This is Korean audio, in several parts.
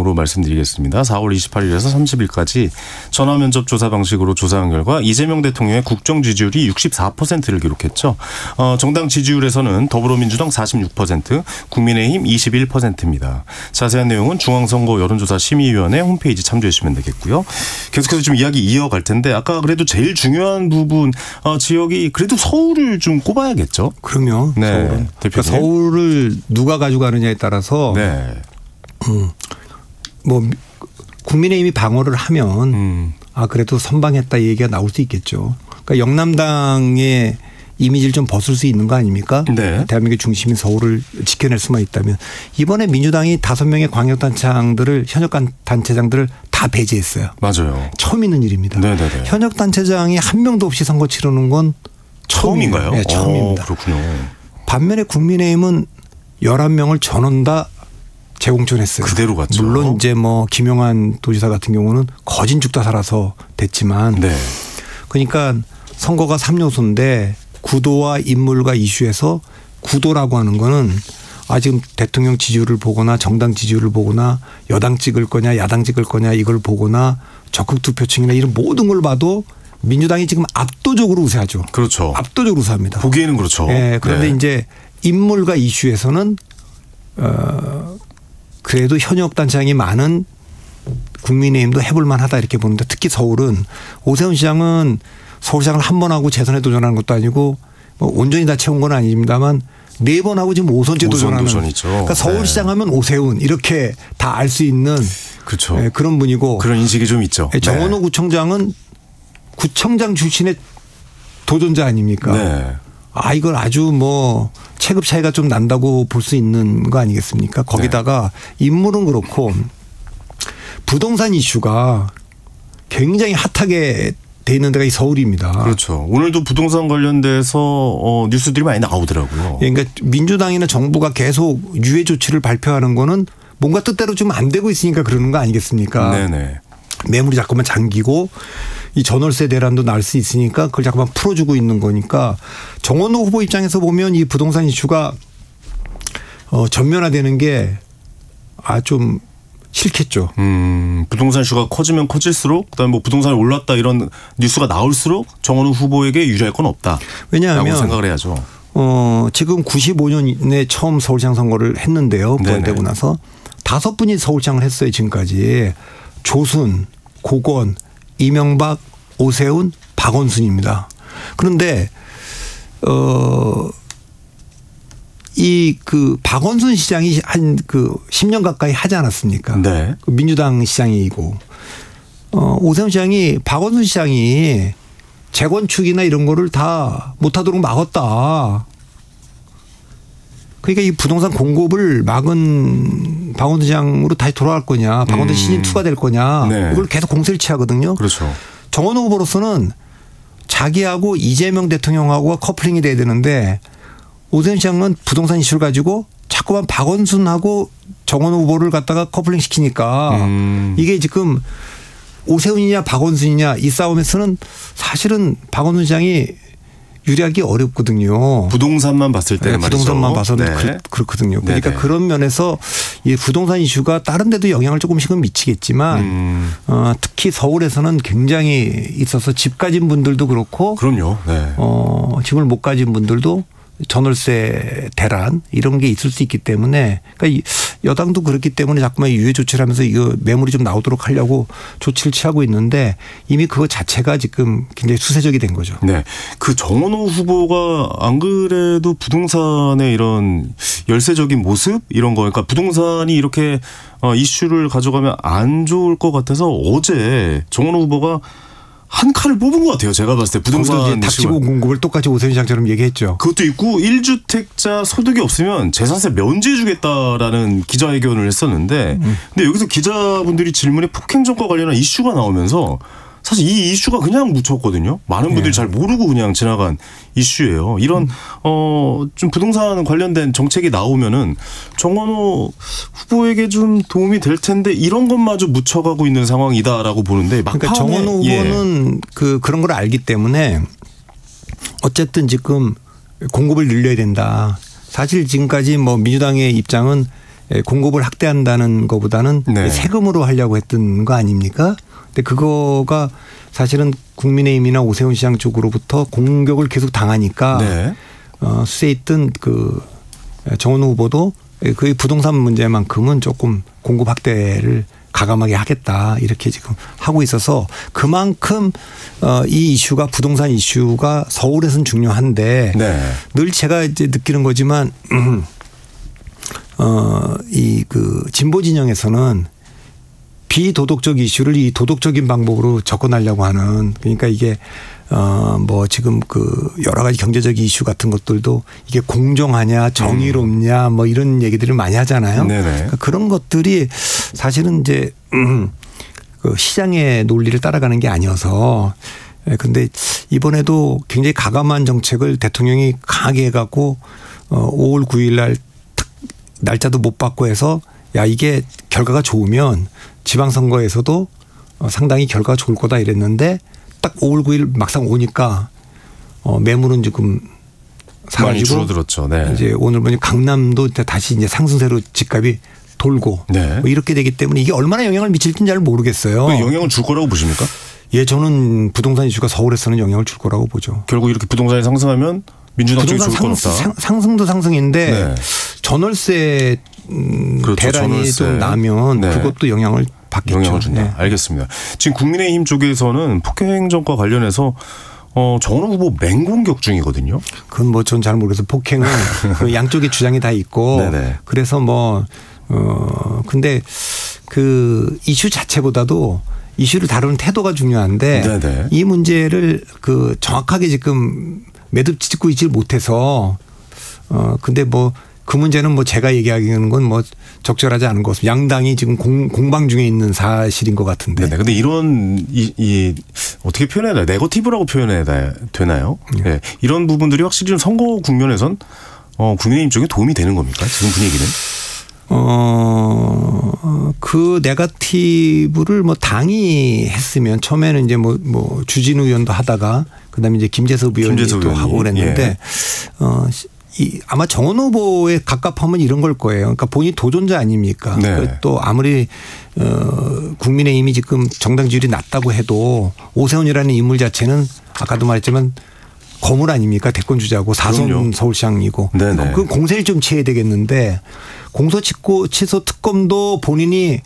내용으로 말씀드리겠습니다. 4월 28일에서 30일까지 전화면접 조사 방식으로 조사한 결과 이재명 대통령의 국정 지지율이 64%를 기록했죠. 정당 지지율에서는 더불어민주당 46%, 국민의힘 21%입니다. 자세한 내용은 중앙선거 여론조사 심의위원회 홈페이지 참조해 주시면 되겠고요. 계속해서 좀 이야기 이어갈 텐데 아까 그래도 제일 중요한 부분 지역이 그래도 서울을 좀 꼽아야겠죠. 그럼요. 네, 서울은. 그러니까 서울을 누가 가져가느냐에 따라서 네. 뭐 국민의힘이 방어를 하면 그래도 선방했다 얘기가 나올 수 있겠죠. 그러니까 영남당의 이미지를 좀 벗을 수 있는 거 아닙니까? 네. 대한민국의 중심인 서울을 지켜낼 수만 있다면 이번에 민주당이 5명의 광역단체장들을 현역 단체장들을 다 배제했어요. 맞아요. 처음 있는 일입니다. 네네네. 현역 단체장이 한 명도 없이 선거 치르는 건 처음인가요? 네, 처음입니다. 그렇군요. 반면에 국민의힘은 11명을 전원 다 재공천했어요. 그대로 갔죠. 물론 이제 뭐 김용환 도지사 같은 경우는 거진 죽다 살아서 됐지만 네. 그러니까 선거가 3요소인데 구도와 인물과 이슈에서 구도라고 하는 거는 지금 대통령 지지율을 보거나 정당 지지율을 보거나 여당 찍을 거냐 야당 찍을 거냐 이걸 보거나 적극 투표층이나 이런 모든 걸 봐도 민주당이 지금 압도적으로 우세하죠. 그렇죠. 압도적으로 우세합니다. 보기에는 그렇죠. 네, 그런데 네. 이제 인물과 이슈에서는 그래도 현역 단체장이 많은 국민의힘도 해볼 만하다 이렇게 보는데 특히 서울은 오세훈 시장은 서울시장을 한 번 하고 재선에 도전하는 것도 아니고 뭐 온전히 다 채운 건 아닙니다만 4번 하고 지금 5선째 도전하는. 도전이죠. 그러니까 서울시장 하면 오세훈 이렇게 다 알 수 있는 그렇죠. 네, 그런 분이고. 그런 인식이 좀 있죠. 정원호 구청장은 구청장 출신의 도전자 아닙니까? 네. 이걸 아주 뭐 체급 차이가 좀 난다고 볼 수 있는 거 아니겠습니까? 거기다가 인물은 그렇고 부동산 이슈가 굉장히 핫하게 돼 있는 데가 이 서울입니다. 그렇죠. 오늘도 부동산 관련돼서 뉴스들이 많이 나오더라고요. 그러니까 민주당이나 정부가 계속 유예 조치를 발표하는 거는 뭔가 뜻대로 좀 안 되고 있으니까 그러는 거 아니겠습니까? 네네. 매물이 자꾸만 잠기고 이 전월세 대란도 날 수 있으니까 그걸 자꾸만 풀어주고 있는 거니까 정원호 후보 입장에서 보면 이 부동산 이슈가 전면화되는 게 좀 싫겠죠. 부동산 이슈가 커지면 커질수록 그다음에 뭐 부동산이 올랐다 이런 뉴스가 나올수록 정원호 후보에게 유리할 건 없다. 왜냐하면 라고 생각을 해야죠. 지금 95년에 처음 서울시장 선거를 했는데요. 부활되고 나서 5분이 서울시장을 했어요. 지금까지. 조순, 고건, 이명박, 오세훈, 박원순입니다. 그런데 이 박원순 시장이 한 10년 가까이 하지 않았습니까? 네. 민주당 시장이고 오세훈 시장이 박원순 시장이 재건축이나 이런 거를 다 못하도록 막았다. 그러니까 이 부동산 공급을 막은 박원순 시장으로 다시 돌아갈 거냐, 박원순 시즌 2가 될 거냐, 네. 이걸 계속 공세를 취하거든요. 그렇죠. 정원호 후보로서는 자기하고 이재명 대통령하고 커플링이 돼야 되는데 오세훈 시장은 부동산 이슈를 가지고 자꾸만 박원순하고 정원호 후보를 갖다가 커플링 시키니까 이게 지금 오세훈이냐 박원순이냐 이 싸움에서는 사실은 박원순 시장이 유리하기 어렵거든요. 부동산만 봤을 때는 말이죠. 부동산만 봐서는 그렇거든요. 그러니까 그런 면에서 이 부동산 이슈가 다른 데도 영향을 조금씩은 미치겠지만 특히 서울에서는 굉장히 있어서 집 가진 분들도 그렇고 그럼요. 네. 집을 못 가진 분들도 전월세 대란 이런 게 있을 수 있기 때문에 그러니까 여당도 그렇기 때문에 자꾸만 유예 조치를 하면서 이거 매물이 좀 나오도록 하려고 조치를 취하고 있는데 이미 그거 자체가 지금 굉장히 수세적이 된 거죠. 네. 그 정원호 후보가 안 그래도 부동산의 이런 열세적인 모습 이런 거 그러니까 부동산이 이렇게 이슈를 가져가면 안 좋을 것 같아서 어제 정원호 후보가 한 칼을 뽑은 것 같아요. 제가 봤을 때 부동산 닥치고 공급을 똑같이 오세훈 시장처럼 얘기했죠. 그것도 있고 1주택자 소득이 없으면 재산세 면제해 주겠다라는 기자회견을 했었는데 근데 여기서 기자분들이 질문에 폭행정과 관련한 이슈가 나오면서 사실 이 이슈가 그냥 묻혔거든요. 많은 분들이 잘 모르고 그냥 지나간 이슈예요. 이런 좀 부동산 관련된 정책이 나오면은 정원호 후보에게 좀 도움이 될 텐데 이런 것마저 묻혀가고 있는 상황이다라고 보는데 그러니까 정원호 후보는 그런 걸 알기 때문에 어쨌든 지금 공급을 늘려야 된다. 사실 지금까지 뭐 민주당의 입장은 공급을 확대한다는 것보다는 네. 세금으로 하려고 했던 거 아닙니까? 근데 그거가 사실은 국민의힘이나 오세훈 시장 쪽으로부터 공격을 계속 당하니까 네. 수세에 있던 그 정원호 후보도 그 부동산 문제만큼은 조금 공급 확대를 가감하게 하겠다 이렇게 지금 하고 있어서 그만큼 이 이슈가 부동산 이슈가 서울에서는 중요한데 네. 늘 제가 이제 느끼는 거지만 이 그 진보 진영에서는 비도덕적 이슈를 이 도덕적인 방법으로 접근하려고 하는 그러니까 이게 뭐 지금 그 여러 가지 경제적 이슈 같은 것들도 이게 공정하냐 정의롭냐 뭐 이런 얘기들을 많이 하잖아요. 그러니까 그런 것들이 사실은 이제 그 시장의 논리를 따라가는 게 아니어서 근데 이번에도 굉장히 가감한 정책을 대통령이 강하게 해갖고 5월 9일 날 날짜도 못 받고 해서 야 이게 결과가 좋으면 지방선거에서도 상당히 결과가 좋을 거다 이랬는데 딱 5월 9일 막상 오니까 매물은 지금 사라지고 많이 줄어들었죠. 네. 이제 오늘 보니 강남도 다시 이제 상승세로 집값이 돌고 네. 뭐 이렇게 되기 때문에 이게 얼마나 영향을 미칠지는 잘 모르겠어요. 영향을 줄 거라고 보십니까? 예, 저는 부동산 이슈가 서울에서는 영향을 줄 거라고 보죠. 결국 이렇게 부동산이 상승하면 민주당 쪽이 좋을 건 없다. 상승도 상승인데 네. 전월세 그렇죠. 대란이 전월세. 좀 나면 네. 그것도 영향을 받겠죠. 영향을 준다. 네. 알겠습니다. 지금 국민의힘 쪽에서는 폭행정과 관련해서 정원호 후보 맹공격 중이거든요. 그건 뭐 전 잘 모르겠어요. 폭행은 그 양쪽의 주장이 다 있고 네네. 그래서 뭐 근데 그 이슈 자체보다도 이슈를 다루는 태도가 중요한데 네네. 이 문제를 그 정확하게 지금 매듭 짓고 있지 못해서 근데 뭐 그 문제는 뭐 제가 얘기하기에는 건 뭐 적절하지 않은 것 같습니다. 양당이 지금 공방 중에 있는 사실인 것 같은데. 네네. 근데 이런 이 어떻게 표현해야 되나요? 네거티브라고 표현해야 되나요? 네. 이런 부분들이 확실히 좀 선거 국면에선 국민의힘 쪽에 도움이 되는 겁니까? 지금 분위기는? 그 네거티브를 뭐 당이 했으면 처음에는 이제 뭐 주진우 의원도 하다가 그다음에 이제 김재섭 의원이 또 하고 그랬는데 아마 정원 후보의 갑갑함은 이런 걸 거예요. 그러니까 본인이 도전자 아닙니까? 네. 또 아무리 국민의힘이 지금 정당 지지율이 낮다고 해도 오세훈이라는 인물 자체는 아까도 말했지만 거물 아닙니까? 대권 주자고 4선 서울시장이고. 그 공세를 좀 취해야 되겠는데 공소취소 특검도 본인이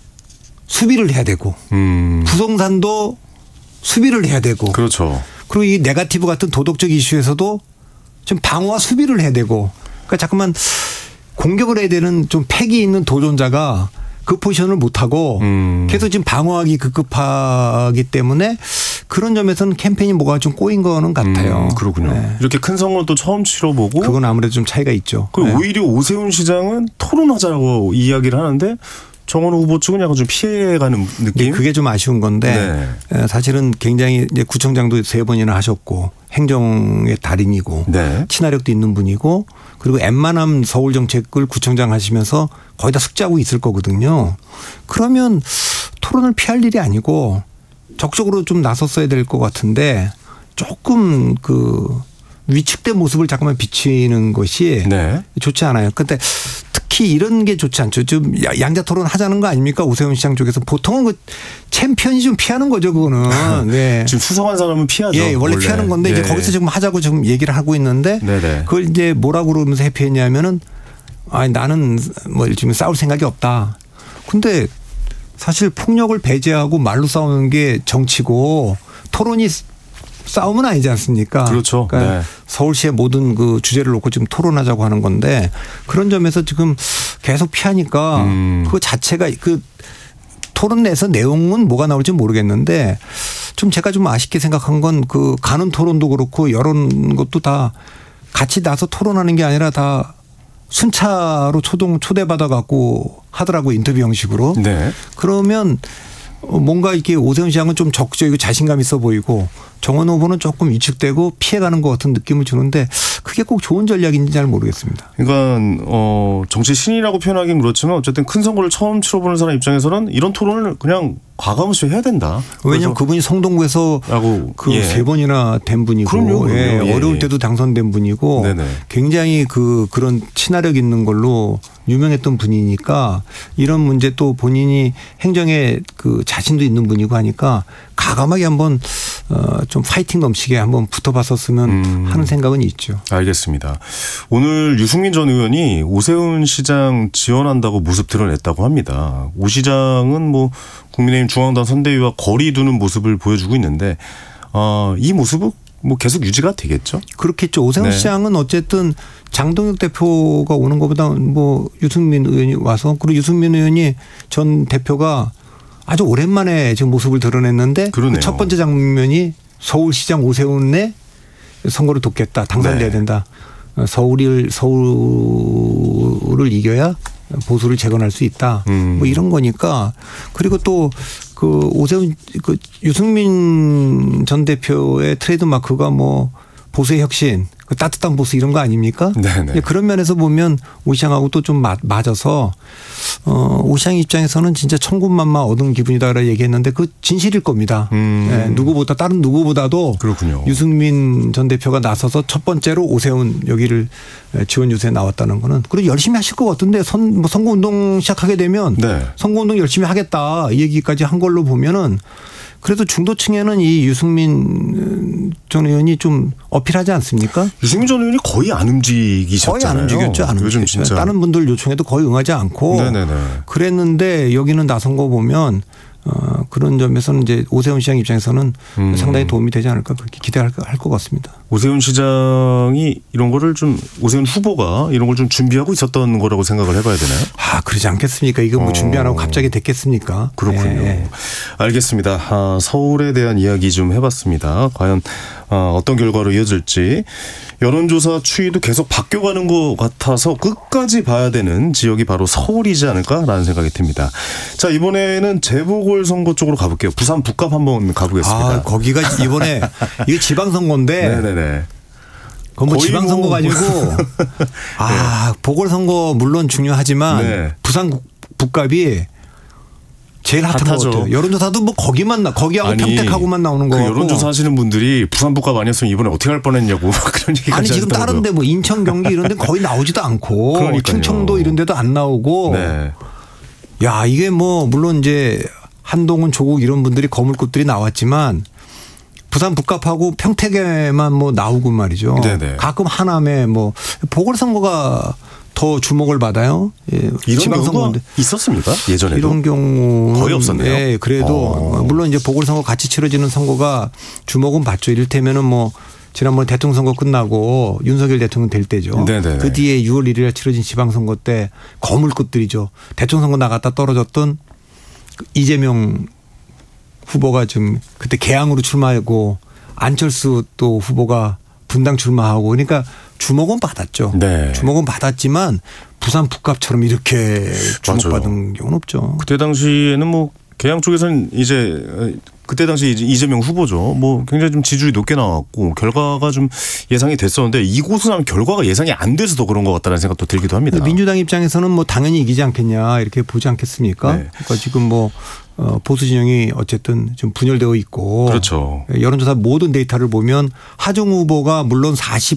수비를 해야 되고 부동산도 수비를 해야 되고. 그렇죠. 그리고 이 네거티브 같은 도덕적 이슈에서도 좀 방어와 수비를 해야 되고. 그러니까 자꾸만 공격을 해야 되는 좀 패기 있는 도전자가 그 포지션을 못하고 계속 지금 방어하기 급급하기 때문에 그런 점에서는 캠페인이 뭐가 좀 꼬인 거는 같아요. 그렇군요. 네. 이렇게 큰 선거도 처음 치러보고. 그건 아무래도 좀 차이가 있죠. 네. 오히려 오세훈 시장은 토론하자고 이야기를 하는데 정원호 후보 쪽은 약간 좀 피해가는 느낌? 그게 좀 아쉬운 건데 네. 사실은 굉장히 이제 구청장도 3번이나 하셨고 행정의 달인이고 네. 친화력도 있는 분이고 그리고 웬만한 서울 정책을 구청장 하시면서 거의 다 숙지하고 있을 거거든요. 그러면 토론을 피할 일이 아니고 적극적으로 좀 나섰어야 될 것 같은데 조금 그 위축된 모습을 잠깐만 비치는 것이 네. 좋지 않아요. 그런데 특히 이런 게 좋지 않죠. 좀 양자 토론 하자는 거 아닙니까? 오세훈 시장 쪽에서 보통은 그 챔피언이 좀 피하는 거죠, 그거는. 네. 지금 수성한 사람은 피하죠. 예, 원래 피하는 건데 이제 거기서 지금 하자고 지금 얘기를 하고 있는데 네네. 그걸 이제 뭐라고 그러면서 회피했냐면은 아니 나는 뭐 지금 싸울 생각이 없다. 근데 사실 폭력을 배제하고 말로 싸우는 게 정치고 토론이 싸움은 아니지 않습니까? 그렇죠. 그러니까 네. 서울시의 모든 그 주제를 놓고 지금 토론하자고 하는 건데 그런 점에서 지금 계속 피하니까 그 자체가 그 토론 내에서 내용은 뭐가 나올지 모르겠는데 좀 제가 좀 아쉽게 생각한 건 그 가는 토론도 그렇고 이런 것도 다 같이 나서 토론하는 게 아니라 다 순차로 초대받아 갖고 하더라고 인터뷰 형식으로. 네. 그러면 뭔가 이렇게 오세훈 시장은 좀 적극적이고 자신감 있어 보이고 정원호 후보는 조금 위축되고 피해가는 것 같은 느낌을 주는데 그게 꼭 좋은 전략인지 잘 모르겠습니다. 그러니까 정치 신이라고 표현하기는 그렇지만 어쨌든 큰 선거를 처음 치러보는 사람 입장에서는 이런 토론을 그냥 과감없이 해야 된다. 왜냐하면 그분이 성동구에서 그 예. 3번이나 된 분이고 그럼요. 예, 예. 어려울 때도 당선된 분이고 네네. 굉장히 그런 친화력 있는 걸로 유명했던 분이니까 이런 문제 또 본인이 행정에 그 자신도 있는 분이고 하니까 과감하게 한번 좀 파이팅 넘치게 한번 붙어봤었으면 하는 생각은 있죠. 알겠습니다. 오늘 유승민 전 의원이 오세훈 시장 지원한다고 모습 드러냈다고 합니다. 오 시장은 뭐 국민의힘 중앙당 선대위와 거리 두는 모습을 보여주고 있는데 이 모습은 뭐 계속 유지가 되겠죠? 그렇겠죠. 오세훈 네. 시장은 어쨌든 장동혁 대표가 오는 것보다 뭐 유승민 의원이 와서 그리고 유승민 의원이 전 대표가 아주 오랜만에 지금 모습을 드러냈는데 그 첫 번째 장면이 서울시장 오세훈의 선거를 돕겠다. 당선돼야 된다. 서울을 이겨야 보수를 재건할 수 있다. 뭐 이런 거니까. 그리고 또 그 오세훈 그 유승민 전 대표의 트레이드 마크가 뭐 보수의 혁신, 그 따뜻한 보수 이런 거 아닙니까? 네네. 그런 면에서 보면 오 시장하고 또 좀 맞아서 오 시장 입장에서는 진짜 천군만마 얻은 기분이다라고 얘기했는데 그 진실일 겁니다. 네, 누구보다 다른 누구보다도 그렇군요. 유승민 전 대표가 나서서 첫 번째로 오세훈 여기를 지원 유세에 나왔다는 거는 그리고 열심히 하실 것 같은데 선거운동 시작하게 되면 네. 선거운동 열심히 하겠다 이 얘기까지 한 걸로 보면은 그래도 중도층에는 이 유승민 전 의원이 좀 어필하지 않습니까? 유승민 전 의원이 거의 안 움직이셨잖아요. 거의 안 움직였죠. 안 요즘 움직였죠. 진짜. 다른 분들 요청에도 거의 응하지 않고 네네네. 그랬는데 여기는 나선 거 보면 그런 점에서는 이제 오세훈 시장 입장에서는 상당히 도움이 되지 않을까 그렇게 기대할 것 같습니다. 오세훈 시장이 이런 거를 좀 오세훈 후보가 이런 걸 좀 준비하고 있었던 거라고 생각을 해봐야 되나요? 그러지 않겠습니까? 이거 뭐 준비 안 하고 갑자기 됐겠습니까? 그렇군요. 네. 알겠습니다. 서울에 대한 이야기 좀 해봤습니다. 과연 어떤 결과로 이어질지 여론조사 추이도 계속 바뀌어가는 것 같아서 끝까지 봐야 되는 지역이 바로 서울이지 않을까라는 생각이 듭니다. 자, 이번에는 재보궐선거 쪽으로 가볼게요. 부산 북갑 한번 가보겠습니다. 거기가 이번에 이게 지방선거인데 네네네. 그건 뭐 지방선거 뭐 가지고 보궐선거 물론 중요하지만 네. 부산 북갑이 제일 핫한 것 같아요. 여론조사도 뭐 거기하고 평택하고만 나오는 거 그 같고. 여론조사 하시는 분들이 부산 북갑 아니었으면 이번에 어떻게 할 뻔했냐고 그런 얘기까지 아니 지금 하시더라고요. 다른데 뭐 인천 경기 이런 데 거의 나오지도 않고 그러니까요. 충청도 이런 데도 안 나오고 네. 야 이게 뭐 물론 이제 한동훈 조국 이런 분들이 거물급들이 나왔지만 부산 북갑하고 평택에만 뭐 나오고 말이죠. 네네. 가끔 하남에 뭐 보궐선거가 더 주목을 받아요. 예. 이런 경우가 있었습니까? 예전에도? 이런 경우 거의 없었네요. 예, 그래도 물론 이제 보궐선거 같이 치러지는 선거가 주목은 받죠. 이를테면은 뭐 지난번 대통령 선거 끝나고 윤석열 대통령 될 때죠. 네네네. 그 뒤에 6월 1일에 치러진 지방선거 때 거물급들이죠. 대통령 선거 나갔다 떨어졌던 이재명 후보가 좀 그때 개항으로 출마하고 안철수 또 후보가 분당 출마하고 그러니까 주목은 받았죠. 네. 주목은 받았지만 부산 북갑처럼 이렇게 주목받은 경우는 없죠. 그때 당시에는 뭐 개항 쪽에서는 이제 그때 당시 이재명 후보죠. 뭐 굉장히 좀 지지율이 높게 나왔고 결과가 좀 예상이 됐었는데 이곳은 하면 결과가 예상이 안 돼서 더 그런 것 같다는 생각도 들기도 합니다. 민주당 입장에서는 뭐 당연히 이기지 않겠냐 이렇게 보지 않겠습니까? 네. 그러니까 지금 뭐 보수 진영이 어쨌든 좀 분열되어 있고 그렇죠. 여론조사 모든 데이터를 보면 하정 후보가 물론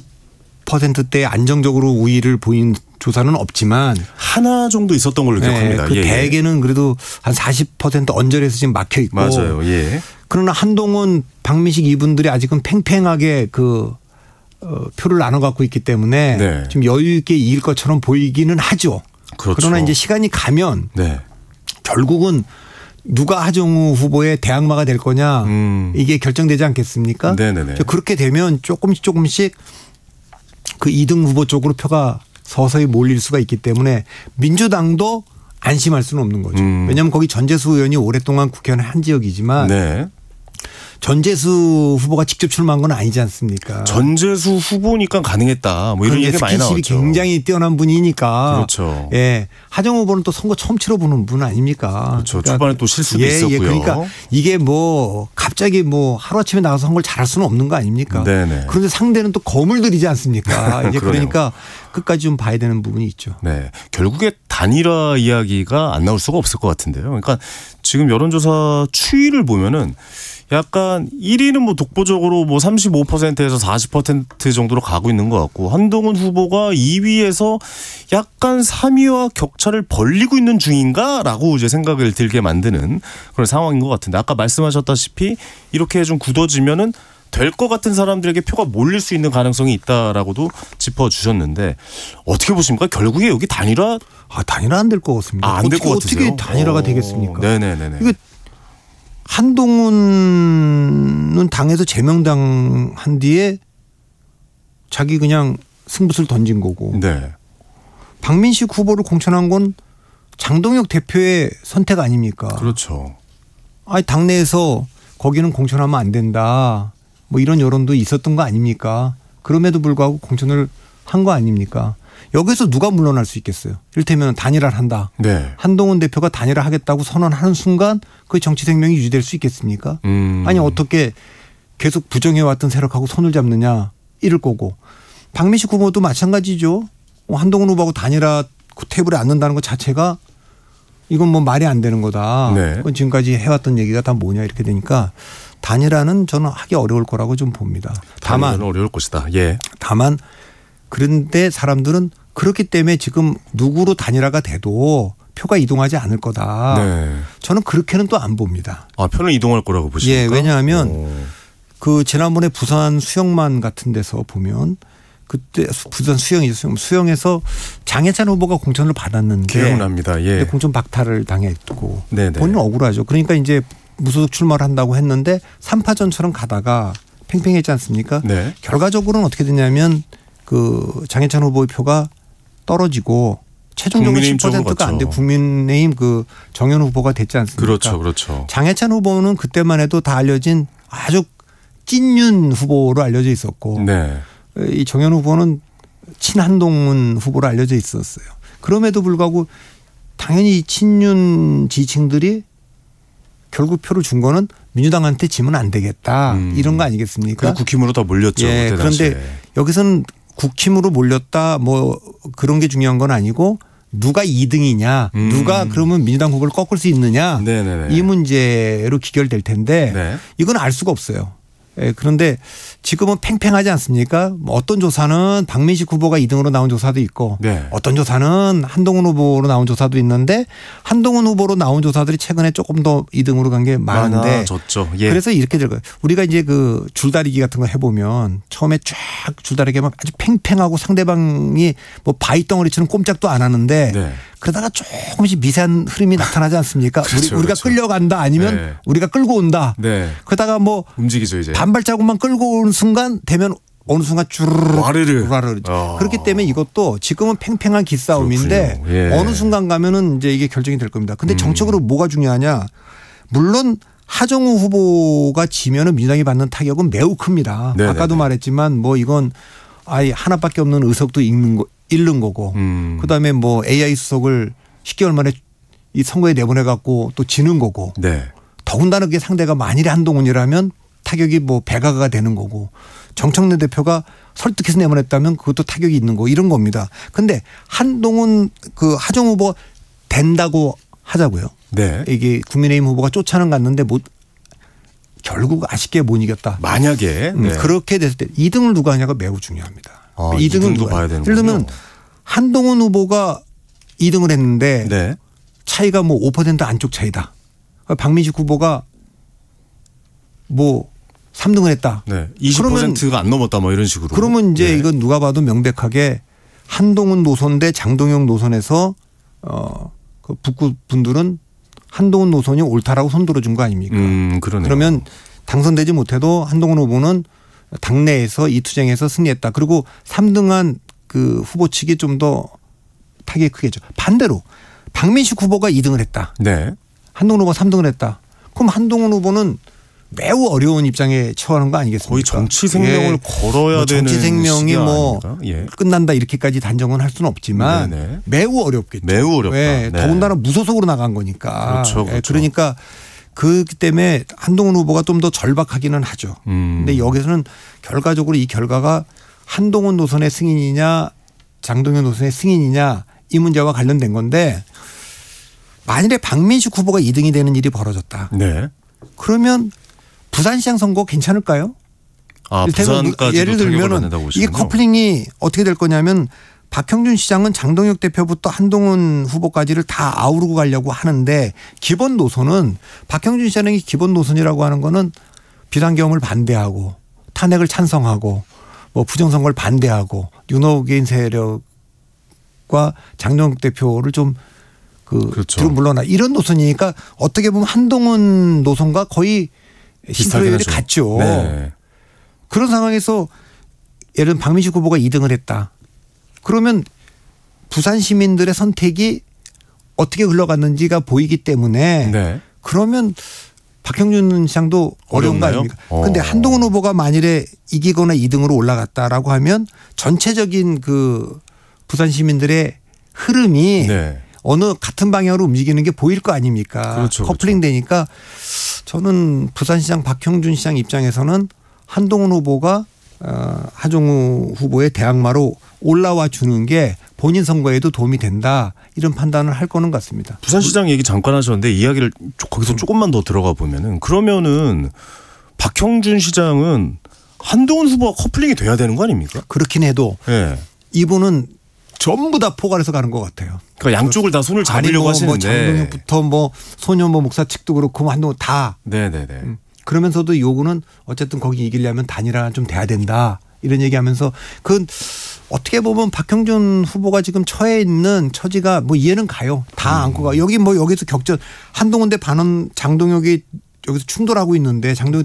40%대 안정적으로 우위를 보인 조사는 없지만 하나 정도 있었던 걸로 기억합니다. 그 대개는 그래도 한 40% 언저리에서 지금 막혀 있고. 맞아요. 예. 그러나 한동훈, 박민식 이분들이 아직은 팽팽하게 그 표를 나눠 갖고 있기 때문에 네. 좀 여유 있게 이길 것처럼 보이기는 하죠. 그렇죠. 그러나 이제 시간이 가면 네. 결국은 누가 하정우 후보의 대항마가 될 거냐 이게 결정되지 않겠습니까? 네네네. 그렇게 되면 조금씩 그 2등 후보 쪽으로 표가 서서히 몰릴 수가 있기 때문에 민주당도 안심할 수는 없는 거죠. 왜냐하면 거기 전재수 의원이 오랫동안 국회의원을 한 지역이지만 네. 전재수 후보가 직접 출마한 건 아니지 않습니까? 전재수 후보니까 가능했다. 뭐 이런 얘기 많이 나왔죠. 스킨십이 굉장히 뛰어난 분이니까. 그렇죠. 예. 하정우 후보는 또 선거 처음 치러보는 분 아닙니까? 그렇죠. 그러니까 초반에 또 실수도 있었고요. 그러니까 이게 뭐 갑자기 뭐 하루아침에 나가서 선거를 잘할 수는 없는 거 아닙니까? 네네. 그런데 상대는 또 거물들이지 않습니까? 이제 그러니까 끝까지 좀 봐야 되는 부분이 있죠. 네. 결국에 단일화 이야기가 안 나올 수가 없을 것 같은데요. 그러니까 지금 여론조사 추이를 보면은 약간 1위는 뭐 독보적으로 뭐 35%에서 40% 정도로 가고 있는 것 같고 한동훈 후보가 2위에서 약간 3위와 격차를 벌리고 있는 중인가라고 이제 생각을 들게 만드는 그런 상황인 것 같은데 아까 말씀하셨다시피 이렇게 좀 굳어지면은 될 것 같은 사람들에게 표가 몰릴 수 있는 가능성이 있다라고도 짚어주셨는데 어떻게 보십니까? 결국에 여기 단일화 단일화 안 될 것 같습니다. 안 될 것 같으세요? 어떻게 단일화가 되겠습니까? 네네네. 이게 한동훈은 당에서 제명당한 뒤에 자기 그냥 승부수를 던진 거고 네. 박민식 후보를 공천한 건 장동혁 대표의 선택 아닙니까? 그렇죠. 아니 당내에서 거기는 공천하면 안 된다. 뭐 이런 여론도 있었던 거 아닙니까? 그럼에도 불구하고 공천을 한 거 아닙니까? 여기서 누가 물러날 수 있겠어요? 이를테면 단일화를 한다. 네. 한동훈 대표가 단일화 하겠다고 선언하는 순간 그 정치 생명이 유지될 수 있겠습니까? 아니 어떻게 계속 부정해왔던 세력하고 손을 잡느냐 이럴 거고. 박민식 후보도 마찬가지죠. 한동훈 후보하고 단일화 테이블에 앉는다는 것 자체가 이건 뭐 말이 안 되는 거다. 네. 그건 지금까지 해왔던 얘기가 다 뭐냐 이렇게 되니까 단일화는 저는 하기 어려울 거라고 좀 봅니다. 다만 어려울 것이다. 예. 다만 그런데 사람들은 그렇기 때문에 지금 누구로 단일화가 돼도 표가 이동하지 않을 거다. 네. 저는 그렇게는 또 안 봅니다. 아, 표는 이동할 거라고 보십니까? 예, 왜냐하면 그 지난번에 부산 수영만 같은 데서 보면 그때 부산 수영에서 장해찬 후보가 공천을 받았는데 기억납니다. 예. 근데 공천 박탈을 당했고 네네. 본인은 억울하죠. 그러니까 이제 무소속 출마를 한다고 했는데 3파전처럼 가다가 팽팽했지 않습니까? 네. 결과적으로는 어떻게 됐냐면 그 장해찬 후보의 표가 떨어지고 최종적으로 10%가 안 돼 국민의힘 그 정현 후보가 됐지 않습니까? 그렇죠, 그렇죠. 장해찬 후보는 그때만 해도 다 알려진 아주 찐윤 후보로 알려져 있었고, 네. 이 정현 후보는 친한동훈 후보로 알려져 있었어요. 그럼에도 불구하고 당연히 이 친윤 지지층들이 결국 표를 준 거는 민주당한테 지면 안 되겠다 이런 거 아니겠습니까? 국힘으로 다 몰렸죠. 예, 그때 그런데 당시에. 여기서는 국힘으로 몰렸다 뭐 그런 게 중요한 건 아니고 누가 2등이냐 누가 그러면 민주당 후보를 꺾을 수 있느냐 네네네. 이 문제로 기결될 텐데 네. 이건 알 수가 없어요. 예, 그런데 지금은 팽팽하지 않습니까? 뭐 어떤 조사는 박민식 후보가 2등으로 나온 조사도 있고 네. 어떤 조사는 한동훈 후보로 나온 조사도 있는데 한동훈 후보로 나온 조사들이 최근에 조금 더 2등으로 간 게 많은데 많아졌죠. 예. 그래서 이렇게 될 거예요. 우리가 이제 그 줄다리기 같은 거 해보면 처음에 쫙 줄다리기 하면 아주 팽팽하고 상대방이 뭐 바위덩어리처럼 꼼짝도 안 하는데 네. 그러다가 조금씩 미세한 흐름이 나타나지 않습니까? 그렇죠, 우리가 그렇죠. 끌려간다 아니면 네. 우리가 끌고 온다. 네. 그러다가 뭐 움직이죠 이제. 반발자국만 끌고 오는 순간 되면 어느 순간 주르르 와르르. 그렇기 때문에 이것도 지금은 팽팽한 기싸움인데 그렇군요. 예. 어느 순간 가면은 이제 이게 결정이 될 겁니다. 근데 정책으로 뭐가 중요하냐? 물론 하정우 후보가 지면은 민주당이 받는 타격은 매우 큽니다. 네네네. 아까도 말했지만 뭐 이건 아예 하나밖에 없는 의석도 잃는 거고 그다음에 뭐 AI 수석을 10개월 만에 이 선거에 내보내 갖고 또 지는 거고 네. 더군다나 그게 상대가 만일에 한동훈이라면 타격이 뭐 배가가 되는 거고 정청래 대표가 설득해서 내보냈다면 그것도 타격이 있는 거 이런 겁니다. 근데 한동훈 그 하정 후보 된다고 하자고요. 네. 이게 국민의힘 후보가 쫓아는 갔는데 결국 아쉽게 못 이겼다. 만약에 네. 그렇게 됐을 때 2등을 누가 하냐가 매우 중요합니다. 아, 2등은 2등도 누가 봐야 되는군요. 예를 들면 한동훈 후보가 2등을 했는데 네. 차이가 뭐 5% 안쪽 차이다. 박민식 후보가 뭐 3등을 했다. 네. 20%가 안 넘었다 뭐 이런 식으로. 그러면 이제 네. 이건 누가 봐도 명백하게 한동훈 노선 대 장동영 노선에서 그 북구 분들은 한동훈 노선이 옳다라고 손들어준 거 아닙니까? 그러네요. 그러면 당선되지 못해도 한동훈 후보는 당내에서 이 투쟁에서 승리했다. 그리고 3등한 그 후보 측이 좀 더 타격이 크겠죠. 반대로 박민식 후보가 2등을 했다. 네. 한동훈 후보가 3등을 했다. 그럼 한동훈 후보는 매우 어려운 입장에 처하는 거 아니겠습니까? 거의 정치 생명을 걸어야 뭐 되는 정치 생명이 뭐 예. 끝난다 이렇게까지 단정은 할 수는 없지만 네네. 매우 어렵겠죠. 매우 어렵다. 네. 네. 더군다나 무소속으로 나간 거니까. 그렇죠, 그렇죠. 그러니까 그렇기 때문에 한동훈 후보가 좀 더 절박하기는 하죠. 근데 여기서는 결과적으로 이 결과가 한동훈 노선의 승인이냐 장동현 노선의 승인이냐 이 문제와 관련된 건데 만일에 박민식 후보가 2등이 되는 일이 벌어졌다. 네. 그러면 부산시장 선거 괜찮을까요? 아, 부산까지도 예를 들면 받는다고 이게 보시군요. 커플링이 어떻게 될 거냐면 박형준 시장은 장동혁 대표부터 한동훈 후보까지를 다 아우르고 가려고 하는데 기본 노선은 박형준 시장의 기본 노선이라고 하는 거는 비상계엄을 반대하고 탄핵을 찬성하고 뭐 부정선거를 반대하고 윤호개인 세력과 장동혁 대표를 좀 그렇죠. 뒤로 물러나 이런 노선이니까 어떻게 보면 한동훈 노선과 거의 심표율이 같죠. 네. 그런 상황에서 예를 들면 박민식 후보가 2등을 했다. 그러면 부산 시민들의 선택이 어떻게 흘러갔는지가 보이기 때문에 네. 그러면 박형준 시장도 어려운 거 어렵나요? 아닙니까? 그런데 한동훈 후보가 만일에 이기거나 2등으로 올라갔다라고 하면 전체적인 그 부산 시민들의 흐름이 네. 어느 같은 방향으로 움직이는 게 보일 거 아닙니까? 그렇죠, 커플링 되니까 저는 부산시장 박형준 시장 입장에서는 한동훈 후보가 하정우 후보의 대항마로 올라와 주는 게 본인 선거에도 도움이 된다 이런 판단을 할 거는 같습니다. 부산시장 얘기 잠깐 하셨는데 이야기를 거기서 조금만 더 들어가 보면은 그러면은 박형준 시장은 한동훈 후보와 커플링이 돼야 되는 거 아닙니까? 그렇긴 해도 네. 이분은 전부 다 포괄해서 가는 것 같아요. 그러니까 양쪽을 다 손을 잡으려고 하시는데. 장동혁부터 뭐 손현보 목사 측도 그렇고 한동훈 다. 네네네. 그러면서도 요구는 어쨌든 거기 이기려면 단일화 좀 돼야 된다 이런 얘기하면서 그건 어떻게 보면 박형준 후보가 지금 처해 있는 처지가 뭐 이해는 가요. 다 안고 가. 여기 뭐 여기서 격전 한동훈 대 반원 장동혁이 여기서 충돌하고 있는데 장동혁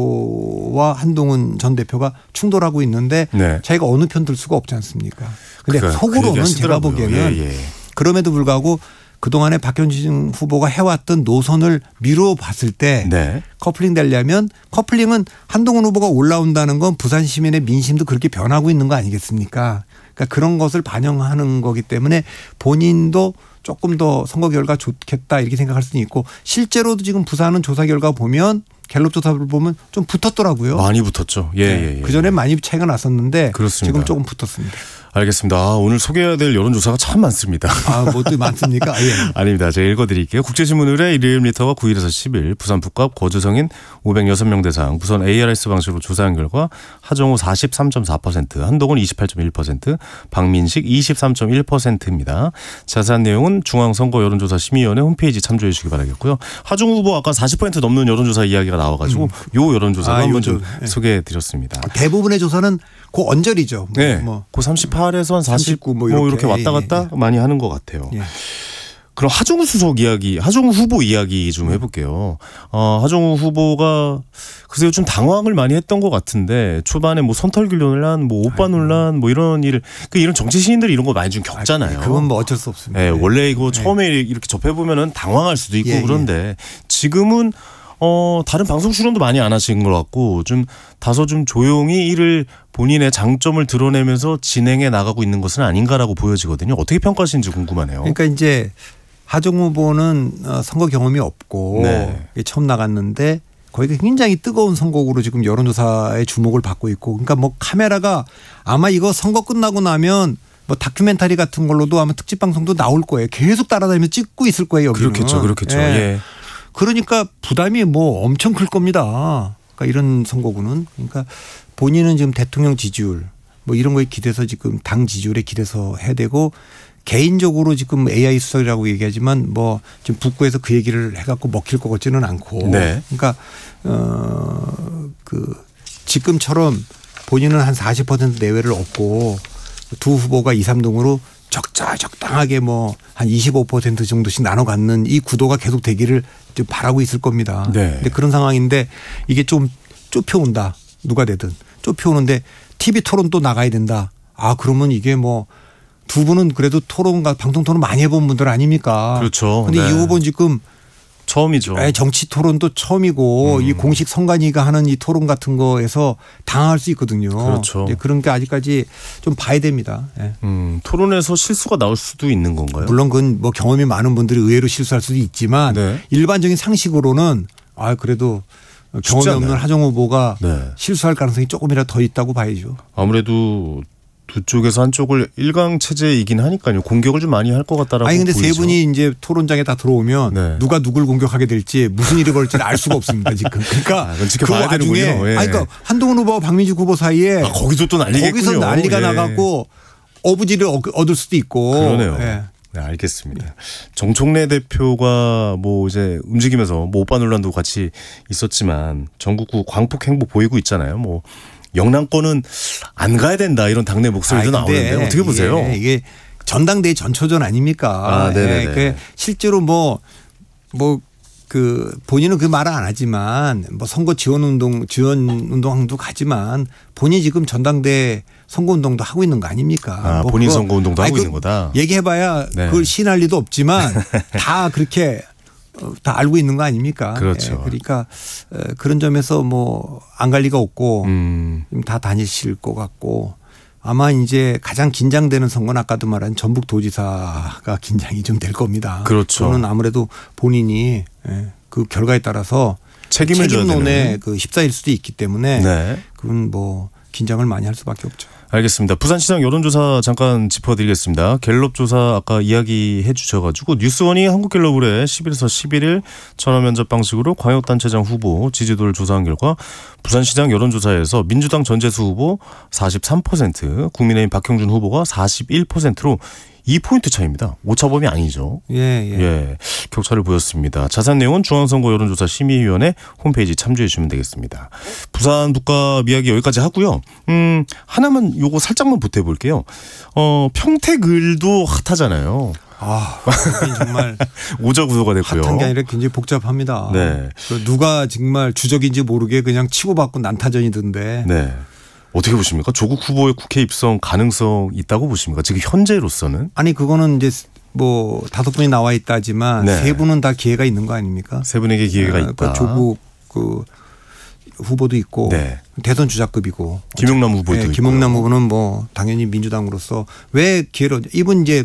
대표와 한동훈 전 대표가 충돌하고 있는데 네. 자기가 어느 편 들 수가 없지 않습니까? 근데 그 속으로는 제가 보기에는 예. 그럼에도 불구하고 그동안에 박형준 후보가 해왔던 노선을 미루어 봤을 때 네. 커플링 되려면 커플링은 한동훈 후보가 올라온다는 건 부산 시민의 민심도 그렇게 변하고 있는 거 아니겠습니까? 그러니까 그런 것을 반영하는 거기 때문에 본인도 조금 더 선거 결과 좋겠다 이렇게 생각할 수는 있고 실제로도 지금 부산은 조사 결과 보면 갤럽 조사를 보면 좀 붙었더라고요. 많이 붙었죠. 예. 그전에 많이 차이가 났었는데 그렇습니다. 지금 조금 붙었습니다. 알겠습니다. 오늘 소개해야 될 여론조사가 참 많습니다. 뭐또 많습니까? 예. 아닙니다. 제가 읽어드릴게요. 국제신문 의뢰 일요일 리터가 9일에서 10일 부산 북갑 거주성인 506명 대상 부산 ARS 방식으로 조사한 결과 하정우 43.4%, 한동훈 28.1%, 박민식 23.1%입니다. 자세한 내용은 중앙선거여론조사 심의위원회 홈페이지 참조해 주시기 바라겠고요. 하정우 후보 아까 40% 넘는 여론조사 이야기가 나와가지고 요 여론조사가 한번 좀 소개해드렸습니다. 대부분의 조사는 그 언저리죠. 네. 그 38에서 한 49 뭐 이렇게 왔다 갔다 많이 하는 것 같아요. 예. 그럼 하정우 후보 이야기 좀 해볼게요. 하정우 후보가 글쎄요 좀 당황을 많이 했던 것 같은데 초반에 뭐 선털기 논란, 뭐 오빠 논란, 뭐 이런 일, 이런 정치 시인들이 이런 거 많이 좀 겪잖아요. 그건 뭐 어쩔 수 없습니다. 네, 원래 이거 처음에 이렇게 접해 보면은 당황할 수도 있고 그런데 지금은 다른 방송 출연도 많이 안 하신 것 같고 좀 다소 좀 조용히 일을 본인의 장점을 드러내면서 진행해 나가고 있는 것은 아닌가라고 보여지거든요. 어떻게 평가하시는지 궁금하네요. 그러니까 이제 하정우 후보는 선거 경험이 없고 처음 나갔는데 거기가 굉장히 뜨거운 선거구로 지금 여론조사의 주목을 받고 있고 그러니까 뭐 카메라가 아마 이거 선거 끝나고 나면 뭐 다큐멘터리 같은 걸로도 아마 특집 방송도 나올 거예요. 계속 따라다니면서 찍고 있을 거예요. 여기는. 그렇겠죠. 예. 그러니까 부담이 뭐 엄청 클 겁니다. 그러니까 이런 선거구는. 그러니까 본인은 지금 대통령 지지율 뭐 이런 거에 기대서 지금 당 지지율에 기대서 해야 되고 개인적으로 지금 AI 수석이라고 얘기하지만 뭐 지금 북구에서 그 얘기를 해갖고 먹힐 것 같지는 않고. 네. 그러니까 지금처럼 본인은 한 40% 내외를 얻고 두 후보가 2, 3등으로 적당하게 뭐 한 25% 정도씩 나눠 갖는 이 구도가 계속 되기를 좀 바라고 있을 겁니다. 네. 근데 그런 상황인데 이게 좀 좁혀온다. 누가 되든 좁혀오는데 TV 토론 또 나가야 된다. 그러면 이게 뭐 두 분은 그래도 방송 토론 많이 해본 분들 아닙니까? 그렇죠. 근데 이 후보는 지금 처음이죠. 정치 토론도 처음이고 이 공식 선관위가 하는 이 토론 같은 거에서 당할 수 있거든요. 그렇죠. 그런 게 아직까지 좀 봐야 됩니다. 예. 토론에서 실수가 나올 수도 있는 건가요? 물론 그건 뭐 경험이 많은 분들이 의외로 실수할 수도 있지만 네. 일반적인 상식으로는 그래도 경험이 없는 하정우 후보가 네. 실수할 가능성이 조금이라도 더 있다고 봐야죠. 아무래도 두 쪽에서 한쪽을 일강 체제이긴 하니까요. 공격을 좀 많이 할 것 같다라고 근데 보이죠. 세 분이 이제 토론장에 다 들어오면 네. 누가 누굴 공격하게 될지 무슨 일이 벌어질지 알 수가 없습니다 지금. 그러니까 그건 지켜봐야 그 와중에 되는군요. 예. 그러니까 한동훈 후보와 박민주 후보 사이에 거기서 또 난리겠군요. 거기서 난리가 예. 나갖고 어부지를 얻을 수도 있고. 그러네요. 예. 네, 알겠습니다. 정청래 대표가 뭐 이제 움직이면서 뭐 오빠 논란도 같이 있었지만 전국구 광폭 행보 보이고 있잖아요. 뭐 영남권은 안 가야 된다 이런 당내 목소리도 나오는데 어떻게 보세요? 이게 전당대회 전초전 아닙니까? 네네네. 실제로 본인은 그 말을 안 하지만 뭐 선거 지원 운동도 가지만 본인이 지금 전당대회 선거 운동도 하고 있는 거 아닙니까? 본인 선거 운동도 하고 있는 거다. 얘기해봐야 그걸 시인할 리도 없지만 다 그렇게 다 알고 있는 거 아닙니까? 그렇죠. 그러니까 그런 점에서 뭐 안 갈 리가 없고 다 다니실 것 같고 아마 이제 가장 긴장되는 선거는 아까도 말한 전북도지사가 긴장이 좀 될 겁니다. 그렇죠. 저는 아무래도 본인이 그 결과에 따라서 책임론에 휩싸일 수도 있기 때문에 그건 뭐 긴장을 많이 할 수밖에 없죠. 알겠습니다. 부산시장 여론조사 잠깐 짚어드리겠습니다. 갤럽 조사 아까 이야기해 주셔가지고 뉴스원이 한국갤럽을에 10일에서 11일 전화면접 방식으로 광역단체장 후보 지지도를 조사한 결과 부산시장 여론조사에서 민주당 전재수 후보 43%, 국민의힘 박형준 후보가 41%로 2포인트 차이입니다. 오차범위 아니죠. 예. 격차를 보였습니다. 자세한 내용은 중앙선거 여론조사 심의위원회 홈페이지 참조해 주시면 되겠습니다. 부산 북갑 이야기 여기까지 하고요. 하나만 요거 살짝만 보태볼게요. 평택을도 핫하잖아요. 정말 오자구도가 됐고요. 핫한 게 아니라 굉장히 복잡합니다. 네. 누가 정말 주적인지 모르게 그냥 치고받고 난타전이던데. 네. 어떻게 보십니까? 조국 후보의 국회 입성 가능성 있다고 보십니까? 지금 현재로서는? 아니 그거는 이제 뭐 5분이 나와 있다지만 3분은 다 기회가 있는 거 아닙니까? 3분에게 기회가 있다. 그러니까 조국 후보도 있고 대선 주자급이고 김용남 후보도 있고. 김용남 후보는 뭐 당연히 민주당으로서 왜 기회를 이분 이제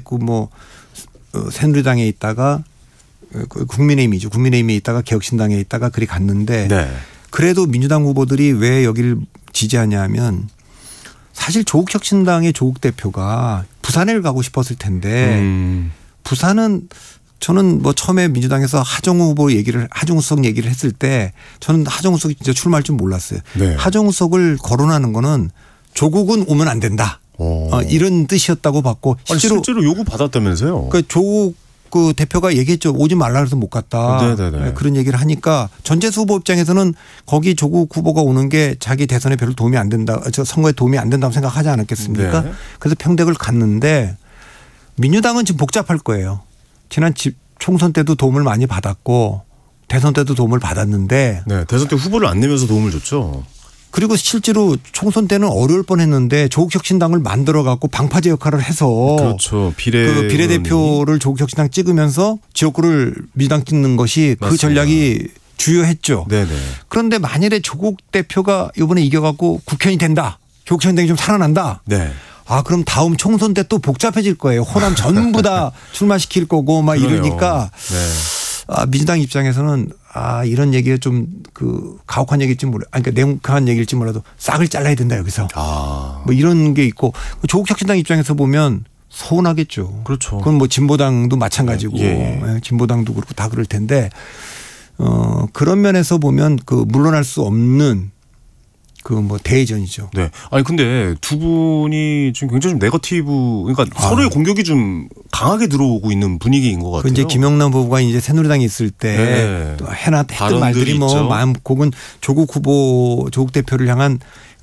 새누리당에 있다가 국민의힘이죠. 국민의힘에 있다가 개혁신당에 있다가 그리 갔는데 그래도 민주당 후보들이 왜 여기를 지지하냐면 사실 조국혁신당의 조국 대표가 부산을 가고 싶었을 텐데 부산은 저는 뭐 처음에 민주당에서 하정우석 얘기를 했을 때 저는 하정우석이 진짜 출마할 줄 몰랐어요. 하정우석을 거론하는 거는 조국은 오면 안 된다. 이런 뜻이었다고 봤고 실제로 요구 받았다면서요? 그러니까 조국 대표가 얘기했죠. 오지 말라 해서 못 갔다. 그런 얘기를 하니까 전재수 후보 입장에서는 거기 조국 후보가 오는 게 자기 대선에 별로 도움이 안 된다. 선거에 도움이 안 된다고 생각하지 않았겠습니까? 그래서 평택을 갔는데 민주당은 지금 복잡할 거예요. 지난 총선 때도 도움을 많이 받았고 대선 때도 도움을 받았는데 대선 때 후보를 안 내면서 도움을 줬죠. 그리고 실제로 총선 때는 어려울 뻔했는데 조국혁신당을 만들어 갖고 방파제 역할을 해서 그렇죠. 비례대표를 조국혁신당 찍으면서 지역구를 민주당 찍는 것이 맞습니다. 그 전략이 주요했죠. 그런데 만일에 조국 대표가 이번에 이겨갖고 국회의원이 된다. 조국혁신당이 좀 살아난다. 그럼 다음 총선 때 또 복잡해질 거예요. 호남 전부 다 출마시킬 거고 막 이러니까 민주당 입장에서는 이런 얘기가 좀 가혹한 얘기일지 그러니까 냉혹한 얘기일지 몰라도 싹을 잘라야 된다 여기서. 뭐 이런 게 있고 조국혁신당 입장에서 보면 서운하겠죠. 그렇죠. 그건 뭐 진보당도 마찬가지고 진보당도 그렇고 다 그럴 텐데 그런 면에서 보면 물러날 수 없는 대회전이죠. 아니 근데 두 분이 지금 굉장히 좀 네거티브, 그러니까 서로의 공격이 좀 강하게 들어오고 있는 분위기인 것 같아요. 이제 김용남 후보가 이제 새누리당에 있을 때 했던 말들이 혹은 조국 대표를 향한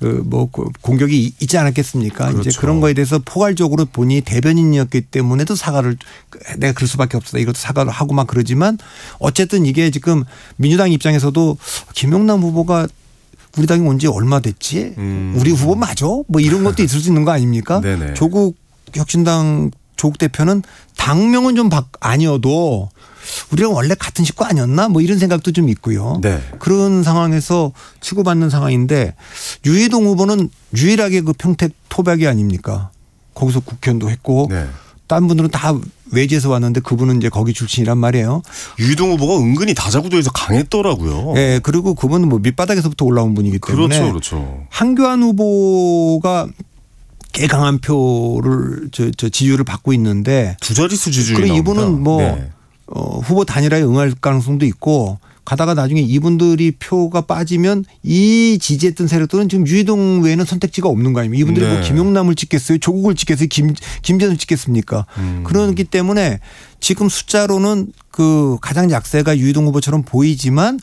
공격이 있지 않았겠습니까? 이제 그런 거에 대해서 포괄적으로 본인이 대변인이었기 때문에도 사과를 내가 그럴 수밖에 없었다. 이것도 사과를 하고 막 그러지만 어쨌든 이게 지금 민주당 입장에서도 김용남 후보가 우리 당이 온 지 얼마 됐지? 우리 후보 맞아? 뭐 이런 것도 있을 수 있는 거 아닙니까? 조국 혁신당 조국 대표는 당명은 좀 아니어도 우리랑 원래 같은 식구 아니었나 뭐 이런 생각도 좀 있고요. 네. 그런 상황에서 치고받는 상황인데 유희동 후보는 유일하게 그 평택 토박이 아닙니까? 거기서 국회의원도 했고 네. 딴 분들은 다 외지에서 왔는데 그분은 이제 거기 출신이란 말이에요. 유희동 후보가 은근히 다자구도에서 강했더라고요. 예, 그리고 그분은 뭐 밑바닥에서부터 올라온 분이기 때문에 그렇죠. 한교안 후보가 꽤 강한 표를 저 지지율을 받고 있는데 두 자릿수 지지율이 그리고 나옵니다. 이분은 뭐 네. 후보 단일화에 응할 가능성도 있고 가다가 나중에 이분들이 표가 빠지면 이 지지했던 세력들은 지금 유희동 외에는 선택지가 없는 거 아닙니까? 이분들이 뭐 네. 김용남을 찍겠어요? 조국을 찍겠어요? 김재선을 찍겠습니까? 그렇기 때문에 지금 숫자로는 그 가장 약세가 유희동 후보처럼 보이지만